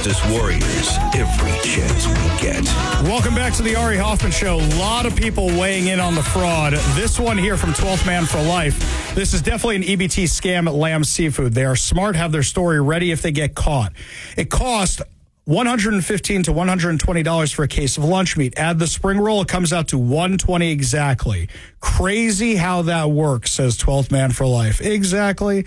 justice warriors every chance we get. Welcome back to the Ari Hoffman Show. A lot of people weighing in on the fraud. This one here from 12th Man for Life. This is definitely an EBT scam at Lamb Seafood. They are smart, have their story ready if they get caught. It cost $115 to $120 for a case of lunch meat. Add the spring roll, it comes out to $120 exactly. Crazy how that works, says 12th Man for Life. Exactly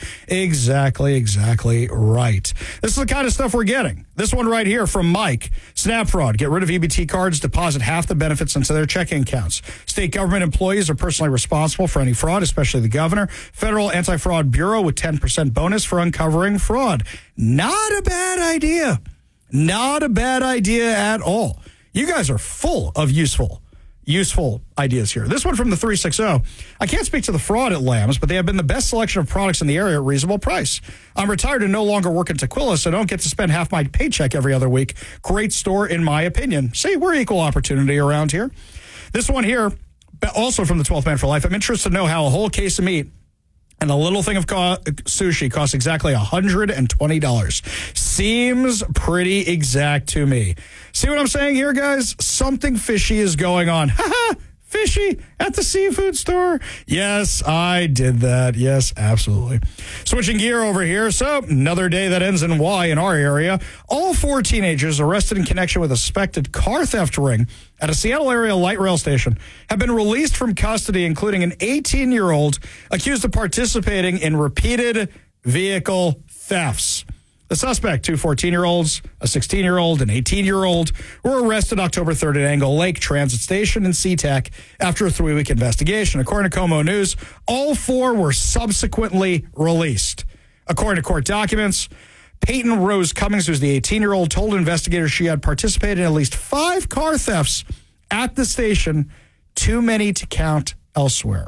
right. This is the kind of stuff we're getting. This one right here from Mike. Snap fraud. Get rid of EBT cards, deposit half the benefits into their checking accounts. State government employees are personally responsible for any fraud, especially the governor. Federal Anti-Fraud Bureau with 10% bonus for uncovering fraud. Not a bad idea. Not a bad idea at all. You guys are full of useful ideas here. This one from the 360. I can't speak to the fraud at Lamb's, but they have been the best selection of products in the area at reasonable price. I'm retired and no longer work in Tequila, so I don't get to spend half my paycheck every other week. Great store, in my opinion. See, we're equal opportunity around here. This one here, also from the 12th Man for Life. I'm interested to know how a whole case of meat and a little thing of sushi costs exactly $120. Seems pretty exact to me. See what I'm saying here, guys? Something fishy is going on. Fishy at the seafood store. Yes, I did that. Yes, absolutely. Switching gear over here. So, another day that ends in Y in our area. All 4 teenagers arrested in connection with a suspected car theft ring at a Seattle area light rail station have been released from custody, including an 18-year-old accused of participating in repeated vehicle thefts. The suspect, 2 14-year-olds, a 16-year-old, an 18-year-old, were arrested October 3rd at Angle Lake Transit Station in SeaTac after a 3-week investigation. According to Como News, all 4 were subsequently released. According to court documents, Peyton Rose Cummings, who's the 18-year-old, told investigators she had participated in at least 5 car thefts at the station, too many to count elsewhere.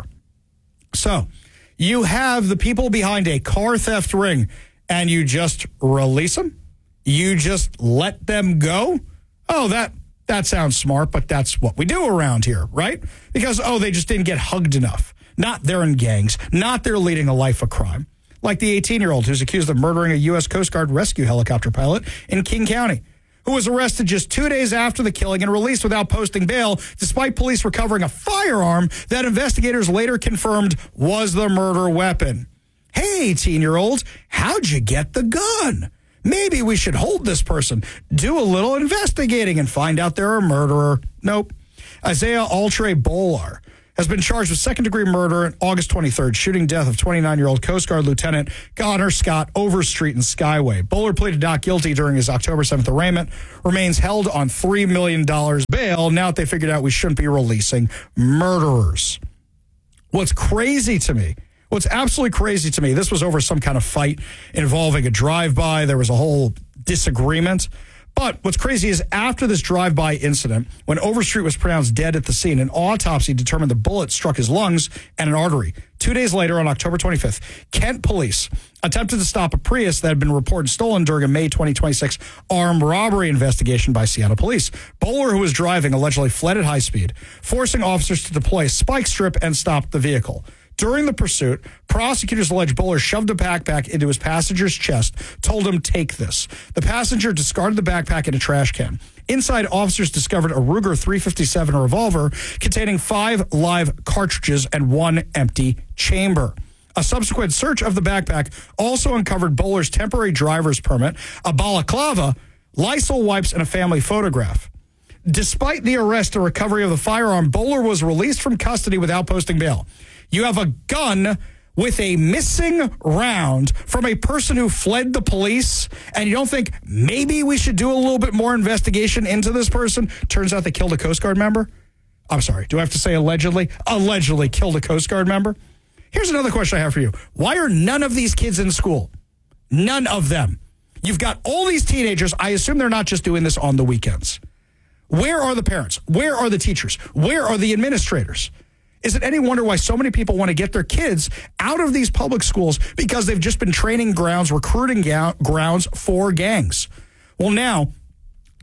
So, you have the people behind a car theft ring, and you just release them? You just let them go? Oh, that sounds smart, but that's what we do around here, right? Because, they just didn't get hugged enough. Not they're in gangs. Not they're leading a life of crime. Like the 18-year-old who's accused of murdering a U.S. Coast Guard rescue helicopter pilot in King County, who was arrested just 2 days after the killing and released without posting bail, despite police recovering a firearm that investigators later confirmed was the murder weapon. Hey, 18-year-old, how'd you get the gun? Maybe we should hold this person, do a little investigating, and find out they're a murderer. Nope. Isaiah Altre Bolar has been charged with second-degree murder on August 23rd, shooting death of 29-year-old Coast Guard Lieutenant Connor Scott Overstreet in Skyway. Bowler pleaded not guilty during his October 7th arraignment, remains held on $3 million bail now that they figured out we shouldn't be releasing murderers. What's absolutely crazy to me, this was over some kind of fight involving a drive-by. There was a whole disagreement. But what's crazy is after this drive-by incident, when Overstreet was pronounced dead at the scene, an autopsy determined the bullet struck his lungs and an artery. 2 days later, on October 25th, Kent police attempted to stop a Prius that had been reported stolen during a May 2026 armed robbery investigation by Seattle police. Bowler, who was driving, allegedly fled at high speed, forcing officers to deploy a spike strip and stop the vehicle. During the pursuit, prosecutors allege Bowler shoved a backpack into his passenger's chest, told him, "Take this." The passenger discarded the backpack in a trash can. Inside, officers discovered a Ruger .357 revolver containing 5 live cartridges and 1 empty chamber. A subsequent search of the backpack also uncovered Bowler's temporary driver's permit, a balaclava, Lysol wipes, and a family photograph. Despite the arrest and recovery of the firearm, Bowler was released from custody without posting bail. You have a gun with a missing round from a person who fled the police, and you don't think maybe we should do a little bit more investigation into this person? Turns out they killed a Coast Guard member. I'm sorry, do I have to say allegedly? Allegedly killed a Coast Guard member. Here's another question I have for you. Why are none of these kids in school? None of them. You've got all these teenagers. I assume they're not just doing this on the weekends. Where are the parents? Where are the teachers? Where are the administrators? Is it any wonder why so many people want to get their kids out of these public schools because they've just been training grounds, recruiting grounds for gangs? Well, now,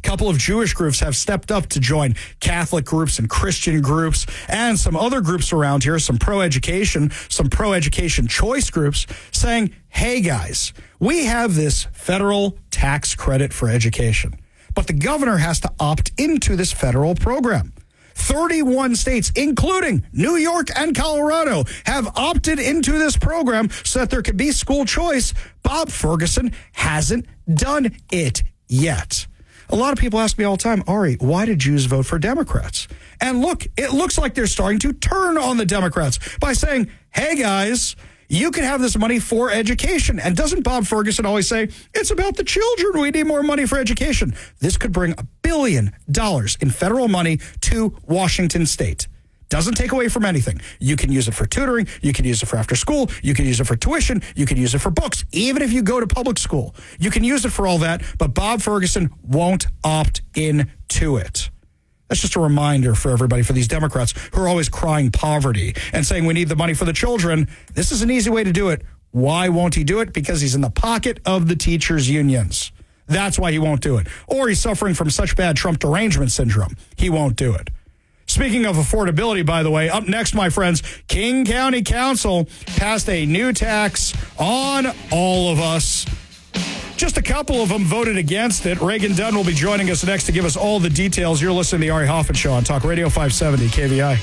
couple of Jewish groups have stepped up to join Catholic groups and Christian groups and some other groups around here, some pro-education choice groups, saying, hey, guys, we have this federal tax credit for education, but the governor has to opt into this federal program. 31 states, including New York and Colorado, have opted into this program so that there could be school choice. Bob Ferguson hasn't done it yet. A lot of people ask me all the time, Ari, why did Jews vote for Democrats? And look, it looks like they're starting to turn on the Democrats by saying, hey, guys, you can have this money for education. And doesn't Bob Ferguson always say, it's about the children. We need more money for education. This could bring $1 billion in federal money to Washington State. Doesn't take away from anything. You can use it for tutoring. You can use it for after school. You can use it for tuition. You can use it for books. Even if you go to public school, you can use it for all that. But Bob Ferguson won't opt into it. That's just a reminder for everybody, for these Democrats who are always crying poverty and saying we need the money for the children. This is an easy way to do it. Why won't he do it? Because he's in the pocket of the teachers' unions. That's why he won't do it. Or he's suffering from such bad Trump derangement syndrome. He won't do it. Speaking of affordability, by the way, up next, my friends, King County Council passed a new tax on all of us. Just a couple of them voted against it. Reagan Dunn will be joining us next to give us all the details. You're listening to the Ari Hoffman Show on Talk Radio 570 KVI.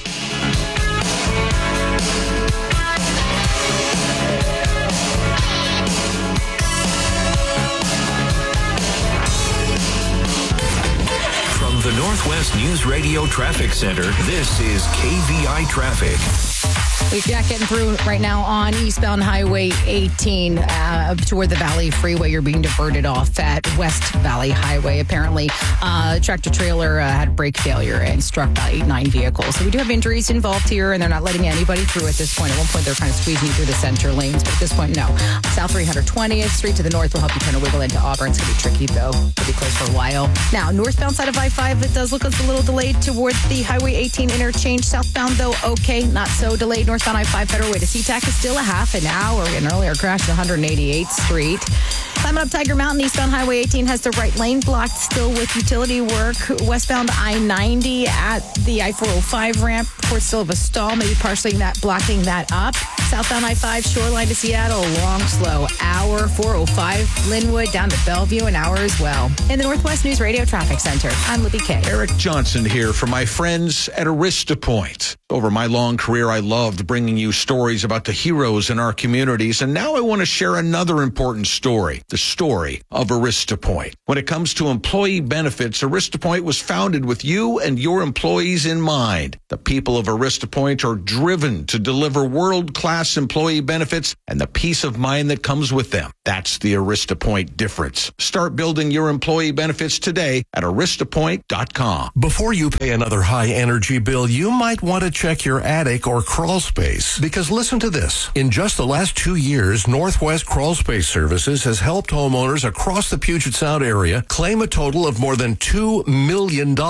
From the Northwest News Radio Traffic Center, this is KVI Traffic. We've got getting through right now on eastbound Highway 18 toward the Valley Freeway. You're being diverted off at West Valley Highway. Apparently, tractor trailer had brake failure and struck about 8-9 vehicles. So we do have injuries involved here, and they're not letting anybody through at this point. At one point, they're kind of squeezing you through the center lanes, but at this point, no. South 320th Street to the north will help you kind of wiggle into Auburn. It's going to be tricky, though. It'll be closed for a while. Now, northbound side of I-5, it does look like it's a little delayed towards the Highway 18 interchange. Southbound, though, okay, not so delayed. Northbound I-5 Federal Way to SeaTac is still a half an hour. An earlier crash at 188th Street. Climbing up Tiger Mountain, eastbound Highway 18 has the right lane blocked still with utility work. Westbound I-90 at the I-405 ramp. Of course, still have a stall, maybe partially blocking that up. Southbound I-5 Shoreline to Seattle, long, slow hour. 405 Linwood down to Bellevue, an hour as well. In the Northwest News Radio Traffic Center, I'm Libby Kay. Eric Johnson here for my friends at AristaPoint. Over my long career, I loved bringing you stories about the heroes in our communities, and now I want to share another important story, the story of AristaPoint. When it comes to employee benefits, AristaPoint was founded with you and your employees in mind. The people of AristaPoint are driven to deliver world-class employee benefits and the peace of mind that comes with them. That's the AristaPoint difference. Start building your employee benefits today at aristapoint.com. Before you pay another high-energy bill, you might want to check your attic or crawl space. Because listen to this. In just the last 2 years, Northwest Crawl Space Services has helped homeowners across the Puget Sound area claim a total of more than $2 million in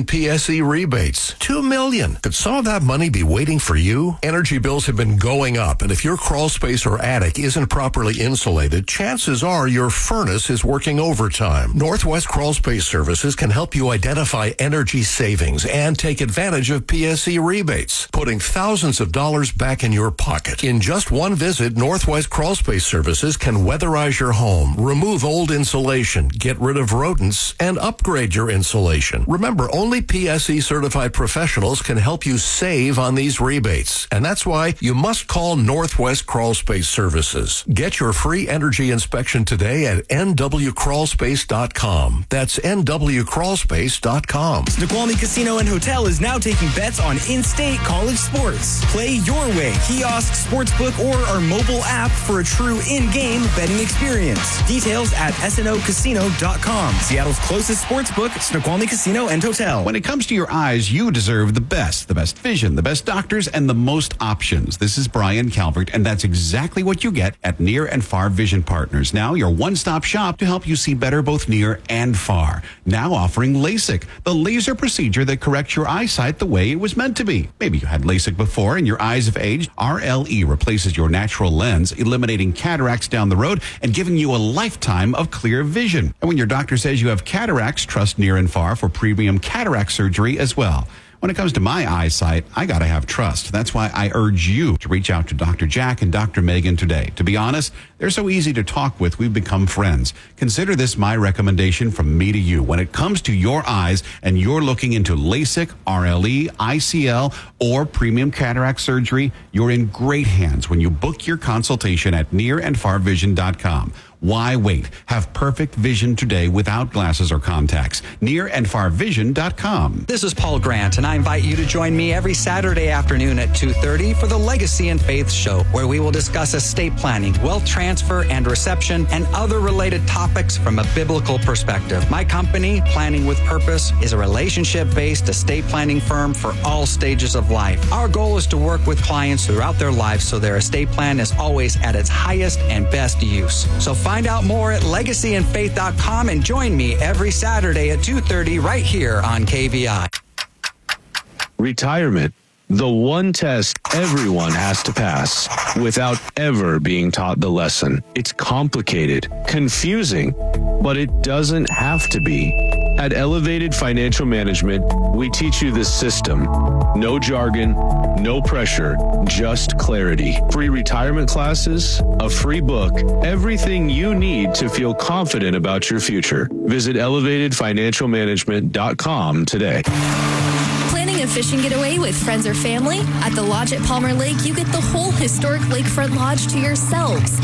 PSE rebates. $2 million. Could some of that money be waiting for you? Energy bills have been going up, and if your crawl space or attic isn't properly insulated, chances are your furnace is working overtime. Northwest Crawl Space Services can help you identify energy savings and take advantage of PSE rebates, putting thousands of dollars back in your pocket. In just one visit, Northwest Crawl Space Services can weatherize your home, remove old insulation, get rid of rodents, and upgrade your insulation. Remember, only PSE certified professionals can help you save on these rebates, and that's why you must call Northwest Crawl Space Services. Get your free energy inspection today at nwcrawlspace.com. That's nwcrawlspace.com. Snoqualmie Casino and Hotel is now taking bets on in-state college sports. Play your way, kiosk, sportsbook, or our mobile app for a true in-game betting experience. Details at snocasino.com. Seattle's closest sportsbook, Snoqualmie Casino and Hotel. When it comes to your eyes, you deserve the best vision, the best doctors, and the most options. This is Brian eye in Calvert, and that's exactly what you get at Near and Far Vision Partners. Now your one-stop shop to help you see better both near and far. Now offering LASIK, the laser procedure that corrects your eyesight the way it was meant to be. Maybe you had LASIK before and your eyes have aged. RLE replaces your natural lens, eliminating cataracts down the road and giving you a lifetime of clear vision. And when your doctor says you have cataracts, trust Near and Far for premium cataract surgery as well. When it comes to my eyesight, I got to have trust. That's why I urge you to reach out to Dr. Jack and Dr. Megan today. To be honest, they're so easy to talk with. We've become friends. Consider this my recommendation from me to you. When it comes to your eyes and you're looking into LASIK, RLE, ICL, or premium cataract surgery, you're in great hands when you book your consultation at nearandfarvision.com. Why wait? Have perfect vision today without glasses or contacts. Nearandfarvision.com. This is Paul Grant, and I invite you to join me every Saturday afternoon at 2:30 for the Legacy and Faith Show, where we will discuss estate planning, wealth transfer and reception, and other related topics from a biblical perspective. My company, Planning with Purpose, is a relationship-based estate planning firm for all stages of life. Our goal is to work with clients throughout their lives so their estate plan is always at its highest and best use. So find out more at legacyandfaith.com and join me every Saturday at 2:30 right here on KVI. Retirement, the one test everyone has to pass without ever being taught the lesson. It's complicated, confusing, but it doesn't have to be. At Elevated Financial Management, we teach you the system. No jargon, no pressure, just clarity. Free retirement classes, a free book, everything you need to feel confident about your future. Visit elevatedfinancialmanagement.com today. Planning a fishing getaway with friends or family? At the Lodge at Palmer Lake, you get the whole historic lakefront lodge to yourselves.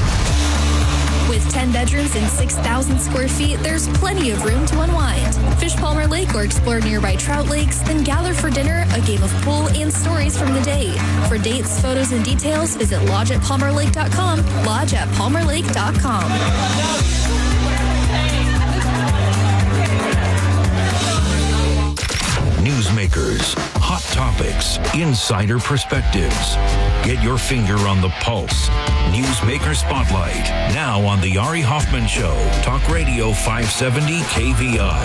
With 10 bedrooms and 6,000 square feet, there's plenty of room to unwind. Fish Palmer Lake or explore nearby trout lakes, then gather for dinner, a game of pool, and stories from the day. For dates, photos, and details, visit lodgeatpalmerlake.com, lodgeatpalmerlake.com. Newsmakers, hot topics, insider perspectives. Get your finger on the pulse. Newsmaker Spotlight, now on The Ari Hoffman Show, Talk Radio 570 KVI.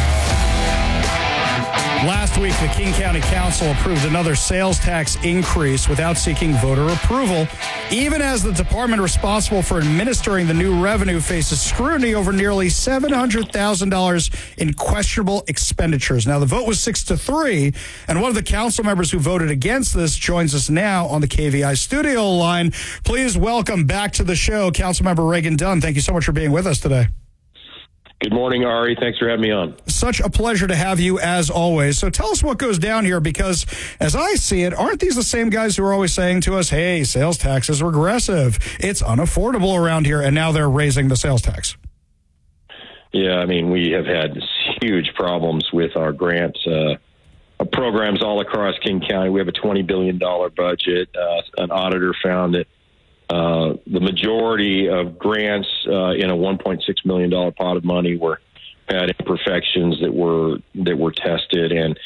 Last week, the King County Council approved another sales tax increase without seeking voter approval, even as the department responsible for administering the new revenue faces scrutiny over nearly $700,000 in questionable expenditures. Now, the vote was 6-3, and one of the council members who voted against this joins us now on the KVI studio line. Please welcome back to the show, Councilmember Reagan Dunn. Thank you so much for being with us today. Good morning, Ari. Thanks for having me on. Such a pleasure to have you as always. So tell us what goes down here, because as I see it, aren't these the same guys who are always saying to us, hey, sales tax is regressive, it's unaffordable around here, and now they're raising the sales tax? Yeah, I mean, we have had huge problems with our grants programs all across King County. We have a $20 billion budget. An auditor found that the majority of grants in a $1.6 million pot of money had imperfections that were tested, and